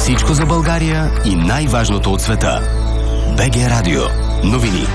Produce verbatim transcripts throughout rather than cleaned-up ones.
Всичко за България и най-важното от света. БГ Радио. Новини.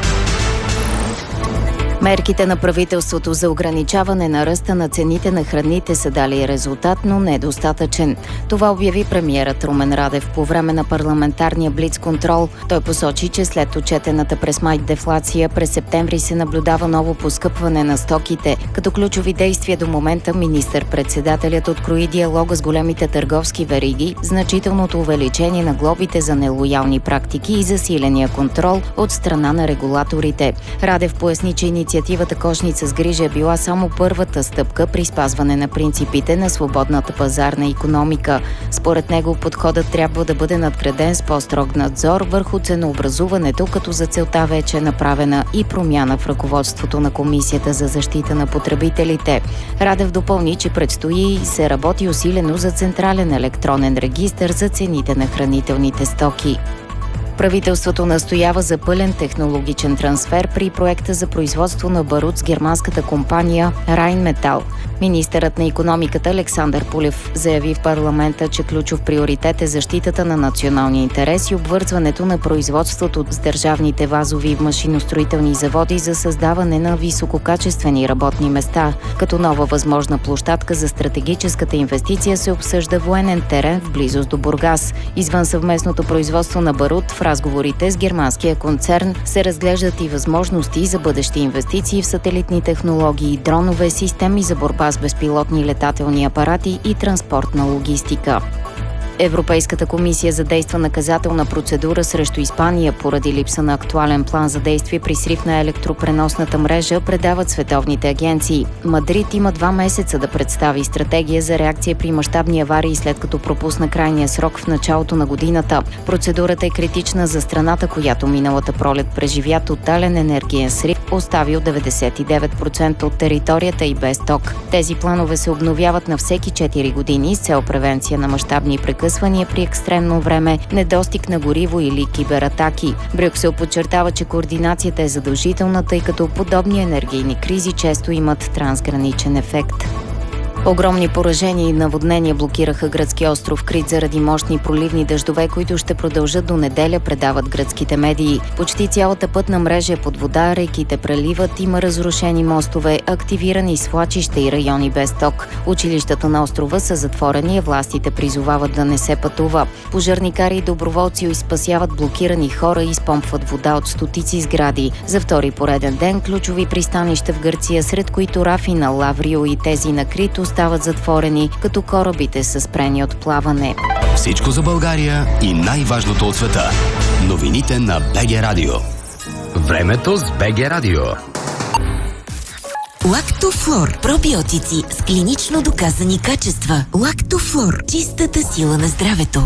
Мерките на правителството за ограничаване на ръста на цените на храните са дали резултат, но недостатъчен. Това обяви премиерът Румен Радев по време на парламентарния блицконтрол. Той посочи, че след отчетената през май дефлация, през септември се наблюдава ново поскъпване на стоките. Като ключови действия до момента министър-председателят открои диалога с големите търговски вериги, значителното увеличение на глобите за нелоялни практики и засиления контрол от страна на регулаторите. Радев поясни, че инициативата Кошница с грижа е била само първата стъпка при спазване на принципите на свободната пазарна икономика. Според него подходът трябва да бъде надграден с по-строг надзор върху ценообразуването, като за целта вече е направена и промяна в ръководството на Комисията за защита на потребителите. Радев допълни, че предстои и се работи усилено за централен електронен регистър за цените на хранителните стоки. Правителството настоява за пълен технологичен трансфер при проекта за производство на барут с германската компания Rheinmetall. Министърът на икономиката Александър Пулев заяви в парламента, че ключов приоритет е защитата на националния интерес и обвързването на производството с държавните вазови машиностроителни заводи за създаване на висококачествени работни места. Като нова възможна площадка за стратегическата инвестиция се обсъжда военен терен в близост до Бургас. Извън съвместното производство на барут, в разговорите с германския концерн се разглеждат и възможности за бъдещи инвестиции в сателитни технологии, дронове, системи за борба с безпилотни летателни апарати и транспортна логистика. Европейската комисия задейства наказателна процедура срещу Испания поради липса на актуален план за действие при срив на електропреносната мрежа, предават световните агенции. Мадрид има два месеца да представи стратегия за реакция при мащабни аварии, след като пропусна крайния срок в началото на годината. Процедурата е критична за страната, която миналата пролет преживя тотален енергиен срив, оставил деветдесет и девет процента от територията и без ток. Тези планове се обновяват на всеки четири години с цел превенция на мащабни прекъсвания при екстремно време, недостиг на гориво или кибератаки. Брюксел подчертава, че координацията е задължителна, тъй като подобни енергийни кризи често имат трансграничен ефект. Огромни поражения и наводнения блокираха гръцкия остров Крит заради мощни проливни дъждове, които ще продължат до неделя, предават гръцките медии. Почти цялата пътна мрежа е под вода, реките преливат, има разрушени мостове, активирани свлачища и райони без ток. Училищата на острова са затворени, а властите призовават да не се пътува. Пожарникари и доброволци спасяват блокирани хора и изпомпват вода от стотици сгради. За втори пореден ден ключови пристанища в Гърция, сред които Рафина, Лаврио и тези на Крит, стават затворени, като корабите са спрени от плаване. Всичко за България и най-важното от света. Новините на БГ Радио. Времето с БГ Радио. Лактофлор. Пробиотици с клинично доказани качества. Лактофлор. Чистата сила на здравето.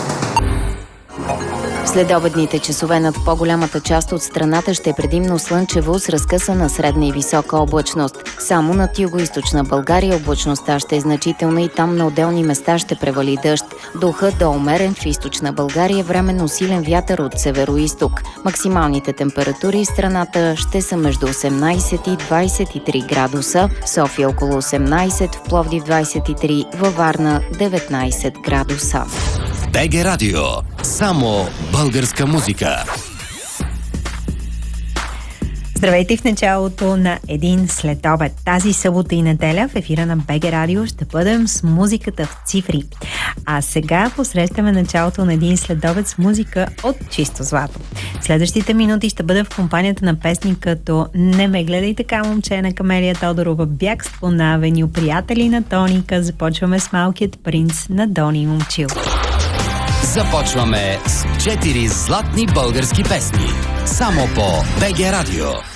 Следобедните часове над по-голямата част от страната ще е предимно слънчево с разкъсана средна и висока облачност. Само над югоизточна България облачността ще е значителна и там на отделни места ще превали дъжд. Духът да умерен в източна България, временно силен вятър от североизток. Максималните температури в страната ще са между осемнайсет и двайсет и три градуса, в София около осемнайсет, в Пловдив двайсет и три, във Варна деветнайсет градуса. БГ Радио. Само българска музика. Здравейте в началото на един следобед. Тази събота и неделя в ефира на БГ Радио ще бъдем с музиката в цифри. А сега посрещаме началото на един следобед с музика от чисто злато. Следващите минути ще бъдем в компанията на песни като "Не ме гледай така, момче" на Камелия Тодорова, "Бягство на Авеню", "Приятели" на Тоника. Започваме с "Малкият принц" на Дони Момчил. Започваме с четири златни български песни. Само по БГ Радио.